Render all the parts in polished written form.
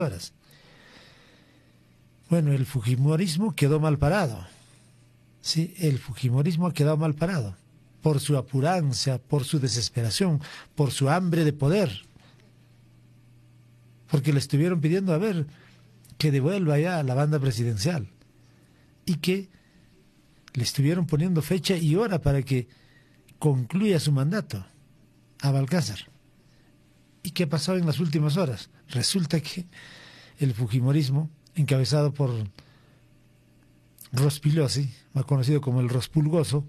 horas. Bueno, el fujimorismo quedó mal parado. Sí, el fujimorismo ha quedado mal parado por su apurancia, por su desesperación, por su hambre de poder. Porque le estuvieron pidiendo, a ver, que devuelva ya la banda presidencial. Y que le estuvieron poniendo fecha y hora para que concluya su mandato a Balcázar. ¿Y qué ha pasado en las últimas horas? Resulta que el fujimorismo, encabezado por Rospigliosi, más conocido como el Rospulgoso,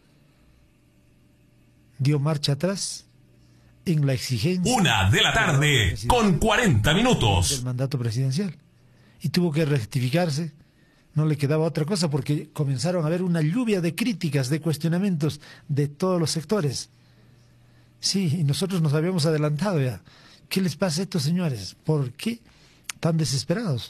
dio marcha atrás en la exigencia 1:00 con 40 minutos del mandato presidencial. Y tuvo que rectificarse, no le quedaba otra cosa porque comenzaron a haber una lluvia de críticas, de cuestionamientos de todos los sectores. Sí, y nosotros nos habíamos adelantado ya. ¿Qué les pasa a estos señores? ¿Por qué tan desesperados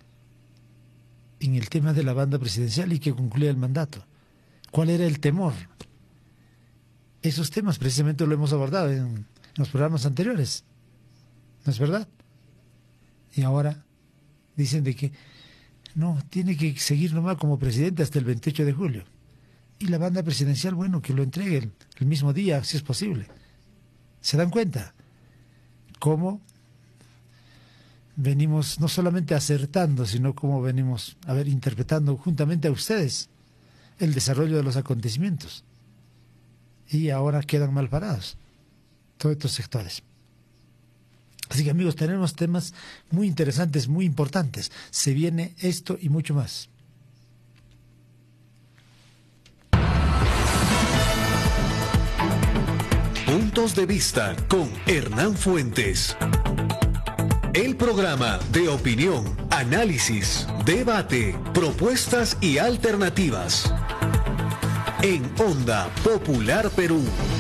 en el tema de la banda presidencial y que concluya el mandato? ¿Cuál era el temor? Esos temas precisamente lo hemos abordado en los programas anteriores, ¿no es verdad? Y ahora dicen de que no, tiene que seguir nomás como presidente hasta el 28 de julio. Y la banda presidencial, bueno, que lo entregue el mismo día, si es posible. ¿Se dan cuenta? Cómo venimos no solamente acertando, sino cómo venimos, interpretando juntamente a ustedes el desarrollo de los acontecimientos. Y ahora quedan mal parados todos estos sectores. Así que, amigos, tenemos temas muy interesantes, muy importantes. Se viene esto y mucho más. Puntos de vista con Hernán Fuentes. El programa de opinión, análisis, debate, propuestas y alternativas. En Onda Popular Perú.